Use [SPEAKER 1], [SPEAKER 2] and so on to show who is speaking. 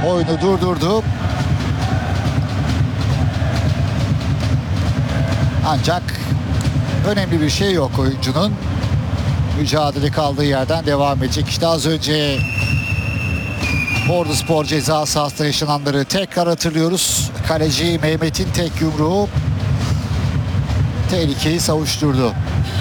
[SPEAKER 1] oyunu durdurdu. Ancak önemli bir şey yok oyuncunun. Mücadele kaldığı yerden devam edecek. İşte az önce Orduspor ceza sahasında yaşananları tekrar hatırlıyoruz. Kaleci Mehmet'in tek yumruğu tehlikeyi savuşturdu.